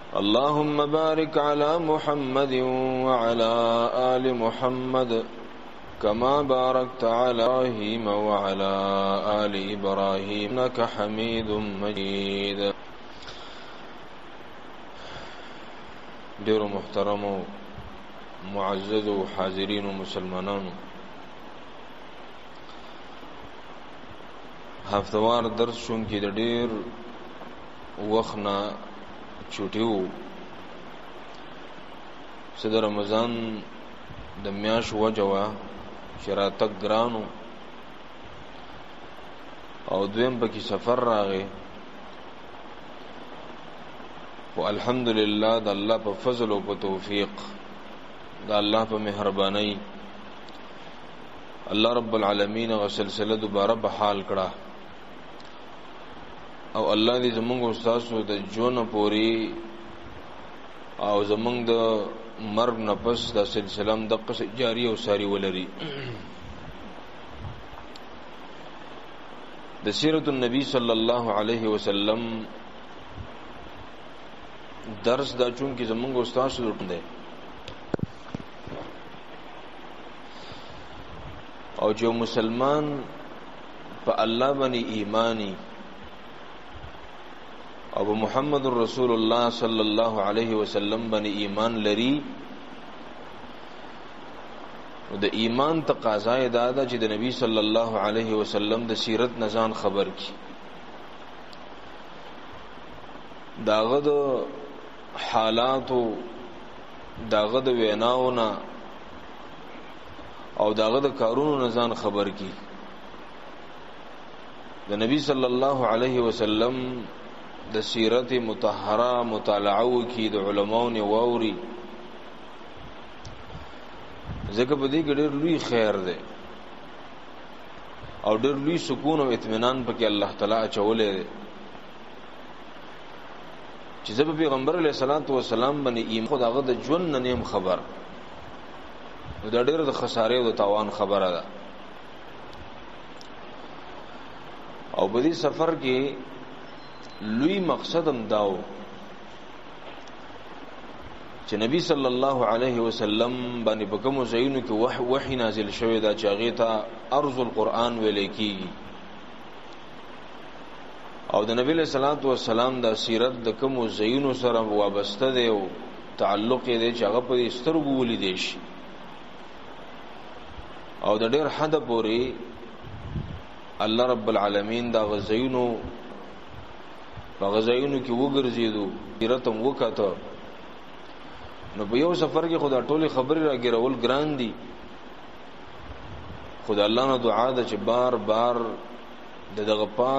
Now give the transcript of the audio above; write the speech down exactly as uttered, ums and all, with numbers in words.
اللهم بارك على محمد وعلى آل محمد كما باركت على إبراهيم وعلى آل إبراهيم إنك حميد مجيد. ډیرو محترمو معززو حاضرینو مسلمانانو، هفتوار درس شون کې د ډیر وخنا چوټیو صد رمضان د میاش وجوا شراتک ګرانو او دویم پکې سفر راغی، او الحمدلله د الله په فضل او په توفیق، د الله په مهرباني الله رب العالمین غ سلسله دوباره بحال کړه، او الله دې زمونږ استادو د جون پوری او زمونږ د مرګ نفس د سلسله د قص جاری او ساری ولري. د سیرت النبی صلی الله علیه وسلم درس دا چون کې زمونږ استادو لټنده او چې مسلمان په الله باندې ایمانی او محمد رسول الله صلی الله علیه وسلم باندې ایمان لري، او د ایمان تقاضا دا ده چې د نبی صلی الله علیه وسلم د سیرت نزان خبر کی، داغه د حالاتو، داغه د ویناونا او داغه د کارونو نزان خبر کی. د نبی صلی الله علیه وسلم د سیرت مطهره مطالعه کی، د علماو نه ووري، ځکه په دې کې ډېر لوی خیر دی او ډېر لوی سکون او اطمینان پکې الله تعالی اچولې دی چې زه پیغمبر علیه الصلاۃ والسلام باندې ایم خداغه د ژوند نه نیم خبر، دا ډېر د خسارې او د تاوان خبره ده. او په دې سفر کې لوی مقصد هم داو چې نبی صلی الله علیه وسلم باندې په کوم ځایونو کې وحی وحی نازل شوی دا چې هغه ته ارض القرآن ویل کیږي، او د نبی صلی الله علیه وسلم د سیرت د کوم ځایونو سره وابسته دی او تعلق یې چې هغه په سترګو ولیدي شي، او د ډېر حد پورې الله رب العالمین دا غزيونو په غزيونو کې وګرځیدو، سیرتم وکاته. نو په یو سفر کې خدا ټولي خبرې راګرول ګران دي، خدا الله نه دعا ده چې بار بار د دغه